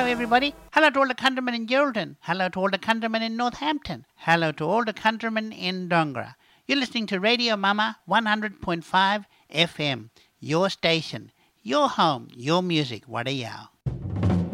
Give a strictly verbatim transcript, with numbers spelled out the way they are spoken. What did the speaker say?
everybody. Hello to all the countrymen in Geraldton. Hello to all the countrymen in Northampton. Hello to all the countrymen in Dongra. You're listening to Radio Mama one hundred point five F M. Your station, your home, your music. What a yow.